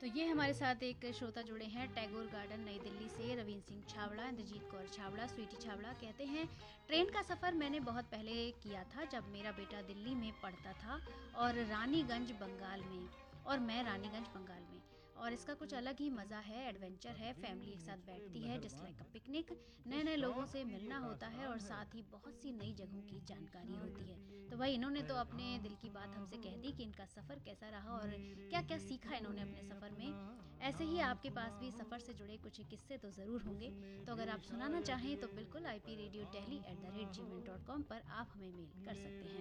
तो ये हमारे साथ एक श्रोता जुड़े हैं टैगोर गार्डन नई दिल्ली से रवीन सिंह छाबड़ा, इंद्रजीत कौर छाबड़ा, स्वीटी छाबड़ा। कहते हैं ट्रेन का सफ़र मैंने बहुत पहले किया था जब मेरा बेटा दिल्ली में पढ़ता था और रानीगंज बंगाल में, और मैं रानीगंज बंगाल में। और इसका कुछ अलग ही मज़ा है, एडवेंचर है, फैमिली एक साथ बैठती है जस्ट लाइक अ पिकनिक। नए नए लोगों से मिलना होता है और साथ ही बहुत सी नई जगहों की जानकारी होती है। तो भाई इन्होंने तो अपने दिल की बात हमसे कह दी कि इनका सफ़र कैसा रहा और क्या क्या सीखा इन्होंने अपने सफ़र में। ऐसे ही आपके पास भी सफ़र से जुड़े कुछ किस्से तो ज़रूर होंगे। तो अगर आप सुनाना चाहें तो बिल्कुल IP Radio Delhi@gmail.com पर आप हमें मेल कर सकते हैं।